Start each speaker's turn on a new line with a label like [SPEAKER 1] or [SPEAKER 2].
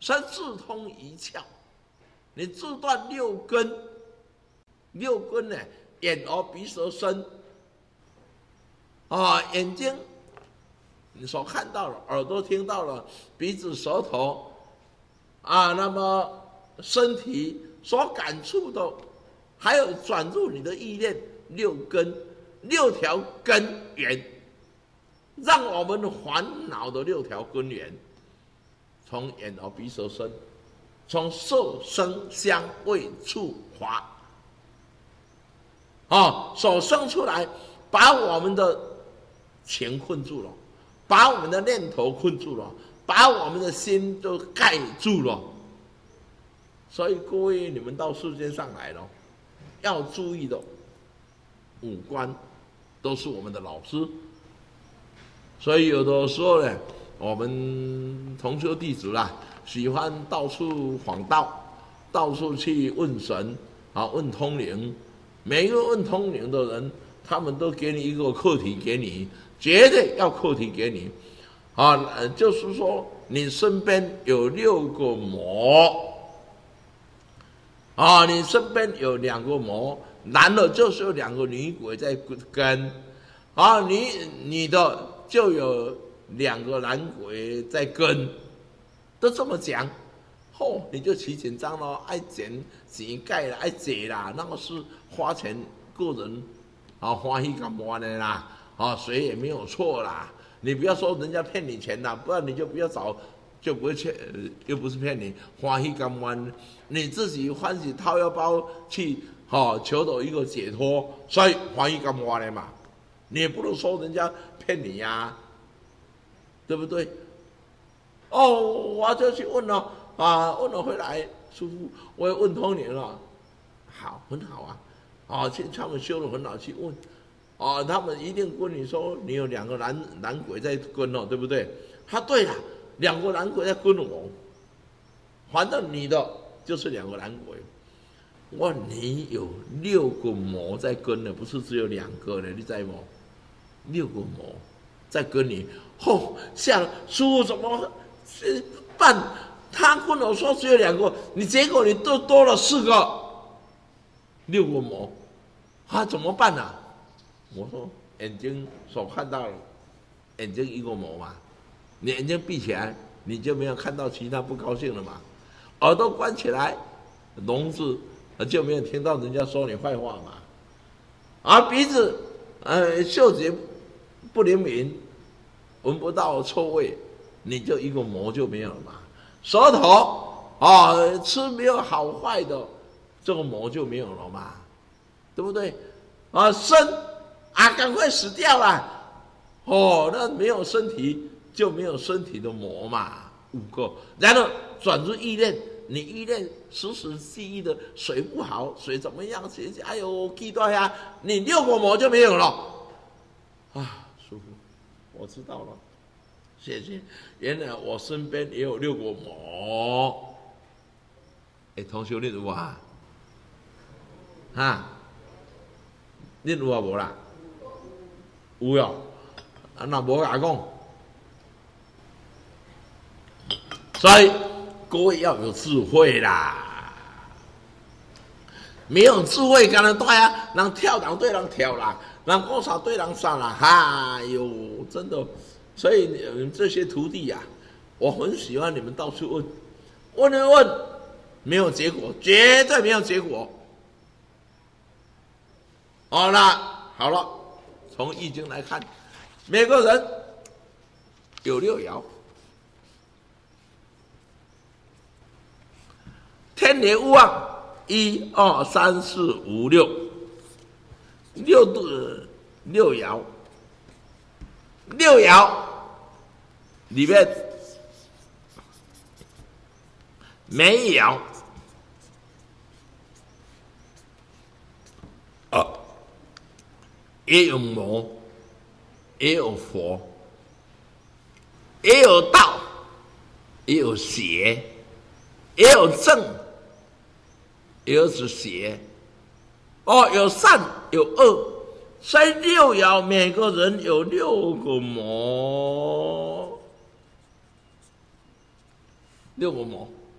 [SPEAKER 1] 身自通一窍，你自断六根。六根呢，眼耳鼻舌身啊，眼睛你所看到了，耳朵听到了，鼻子舌头啊，那么身体所感触的，还有转入你的意念，六根六条根源，让我们烦恼的六条根源，从眼耳鼻舌身，从色声香味触法所生出来，把我们的情困住了，把我们的念头困住了，把我们的心都盖住了。所以各位，你们到世界上来了，要注意的五官都是我们的老师。所以有的时候呢，我们同修弟子啦，喜欢到处访道，到处去问神问通灵。每一个问通灵的人，他们都给你一个课题，给你绝对要课题给你就是说你身边有6个魔你身边有2个魔，男的就是有2个女鬼在跟你的就有2个男鬼在跟，都这么讲你就起紧张了，爱钱盖啦，爱借啦，那个是花钱个人欢喜干嘛的啦谁也没有错啦。你不要说人家骗你钱啦，不然你就不要找，就不会骗，又不是骗你，欢喜干嘛？你自己欢喜掏腰包去求得一个解脱，所以欢喜干嘛的嘛？你也不能说人家骗你呀，对不对？我就去问了问了回来，师父，我也问通灵了，好，很好他们修得很好，去问他们一定跟你说你有2个男鬼在跟对不对？对了，2个男鬼在跟我，反正你的就是2个男鬼。你有6个魔在跟呢，不是只有2个呢，你知道吗？6个魔在跟你，像师父怎么办？他跟我说只有2个，结果你都多了4个，6个魔，怎么办啊？我说眼睛所看到了，眼睛1个魔嘛，你眼睛闭起来，你就没有看到其他不高兴了嘛。耳朵关起来，聋子就没有听到人家说你坏话嘛。鼻子嗅觉不灵敏，闻不到臭味，你就1个魔就没有了嘛。舌头吃没有好坏的，这个魔就没有了嘛，对不对？身赶快死掉了，那没有身体就没有身体的魔嘛，5个。然后转入意念，你意念时时记忆的水不好，水怎么样？哎呦，记到呀，你6个魔就没有了。舒服，我知道了。谢谢，原来我身边也有6个魔。同学你有你有无啦？有哟，那无甲讲。所以各位要有智慧啦，没有智慧，干人对人跳人对人跳啦，人讲啥对人啥啦，真的。所以你们这些徒弟我很喜欢你们到处问，没有结果，绝对没有结果。好了，从易经来看，每个人有6爻，天年无望，1、2、3、4、5、6，6爻。6爻里面每一爻也有魔，也有佛，也有道，也有邪，也有正，也有邪，有善有恶。所以6爻每个人有6个魔， 六个魔，